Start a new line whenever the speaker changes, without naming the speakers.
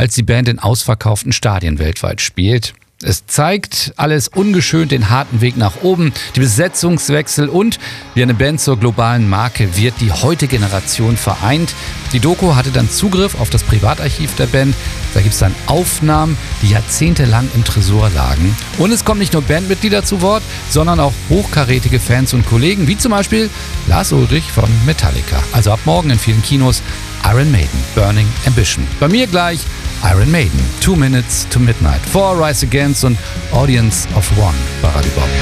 als die Band in ausverkauften Stadien weltweit spielt. Es zeigt alles ungeschönt den harten Weg nach oben, die Besetzungswechsel und wie eine Band zur globalen Marke wird, die heute Generation vereint. Die Doku hatte dann Zugriff auf das Privatarchiv der Band. Da gibt es dann Aufnahmen, die jahrzehntelang im Tresor lagen. Und es kommen nicht nur Bandmitglieder zu Wort, sondern auch hochkarätige Fans und Kollegen, wie zum Beispiel Lars Ulrich von Metallica. Also ab morgen in vielen Kinos Iron Maiden, Burning Ambition. Bei mir gleich Iron Maiden, 2 Minutes to Midnight, For Rise Against und Audience of One bei Radio Bob.